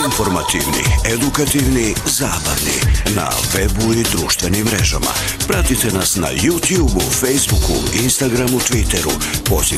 Informativni, edukativni, zabavni. Na webu i društvenim mrežama. Pratite nas na YouTubeu, Facebooku, Instagramu, Twitteru.